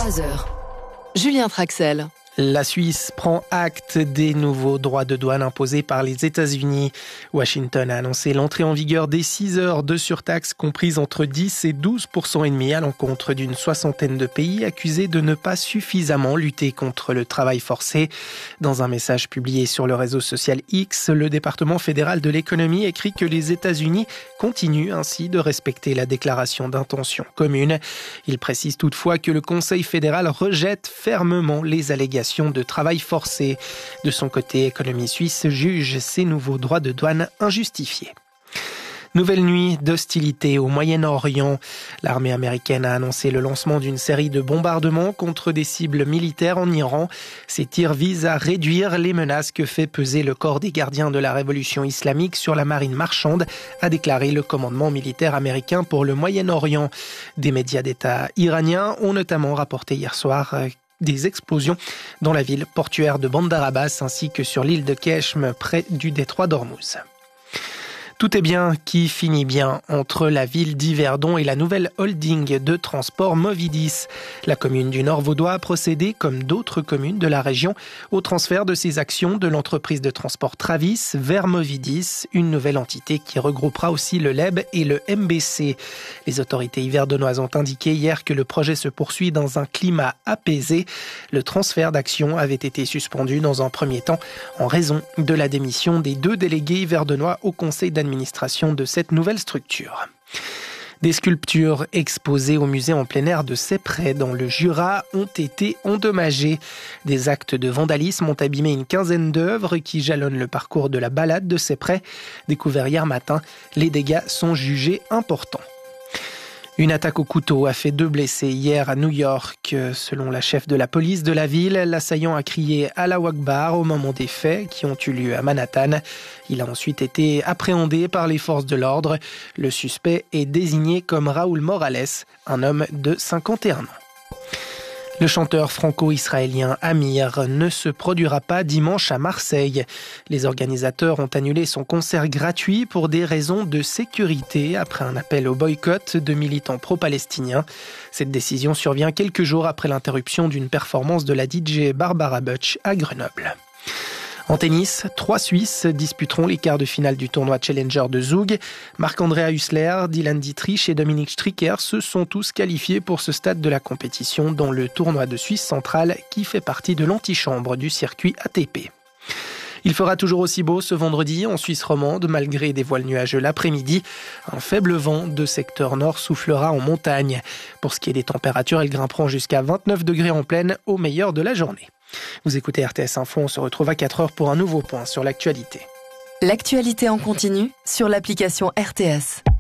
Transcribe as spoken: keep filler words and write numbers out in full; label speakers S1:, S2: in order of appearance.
S1: trois heures. Julien Traxel.
S2: La Suisse prend acte des nouveaux droits de douane imposés par les États-Unis. Washington a annoncé l'entrée en vigueur des six heures de surtaxe comprises entre dix et douze pour cent et demi à l'encontre d'une soixantaine de pays accusés de ne pas suffisamment lutter contre le travail forcé. Dans un message publié sur le réseau social X, le département fédéral de l'économie écrit que les États-Unis continuent ainsi de respecter la déclaration d'intention commune. Il précise toutefois que le Conseil fédéral rejette fermement les allégations de travail forcé. De son côté, Économie Suisse juge ces nouveaux droits de douane injustifiés. Nouvelle nuit d'hostilité au Moyen-Orient. L'armée américaine a annoncé le lancement d'une série de bombardements contre des cibles militaires en Iran. Ces tirs visent à réduire les menaces que fait peser le corps des gardiens de la révolution islamique sur la marine marchande, a déclaré le commandement militaire américain pour le Moyen-Orient. Des médias d'État iraniens ont notamment rapporté hier soir des explosions dans la ville portuaire de Bandar Abbas ainsi que sur l'île de Keshm près du détroit d'Ormuz. Tout est bien qui finit bien entre la ville d'Yverdon et la nouvelle holding de transport Movidis. La commune du Nord vaudois a procédé, comme d'autres communes de la région, au transfert de ses actions de l'entreprise de transport Travis vers Movidis, une nouvelle entité qui regroupera aussi le L E B et le M B C. Les autorités yverdonoises ont indiqué hier que le projet se poursuit dans un climat apaisé. Le transfert d'actions avait été suspendu dans un premier temps en raison de la démission des deux délégués yverdonois au conseil d'administration administration de cette nouvelle structure. Des sculptures exposées au musée en plein air de Sepprey dans le Jura ont été endommagées. Des actes de vandalisme ont abîmé une quinzaine d'œuvres qui jalonnent le parcours de la balade de Sepprey. Découvert hier matin, les dégâts sont jugés importants. Une attaque au couteau a fait deux blessés hier à New York. Selon la chef de la police de la ville, l'assaillant a crié « Allahu Akbar » au moment des faits qui ont eu lieu à Manhattan. Il a ensuite été appréhendé par les forces de l'ordre. Le suspect est désigné comme Raúl Morales, un homme de cinquante et un ans. Le chanteur franco-israélien Amir ne se produira pas dimanche à Marseille. Les organisateurs ont annulé son concert gratuit pour des raisons de sécurité après un appel au boycott de militants pro-palestiniens. Cette décision survient quelques jours après l'interruption d'une performance de la D J Barbara Butch à Grenoble. En tennis, trois Suisses disputeront les quarts de finale du tournoi Challenger de Zug. Marc-Andrea Hussler, Dylan Dietrich et Dominique Stricker se sont tous qualifiés pour ce stade de la compétition dans le tournoi de Suisse centrale qui fait partie de l'antichambre du circuit A T P. Il fera toujours aussi beau ce vendredi en Suisse romande, malgré des voiles nuageux l'après-midi. Un faible vent de secteur nord soufflera en montagne. Pour ce qui est des températures, elles grimperont jusqu'à vingt-neuf degrés en plaine au meilleur de la journée. Vous écoutez R T S Info, on se retrouve à quatre heures pour un nouveau point sur l'actualité.
S1: L'actualité en continu sur l'application R T S.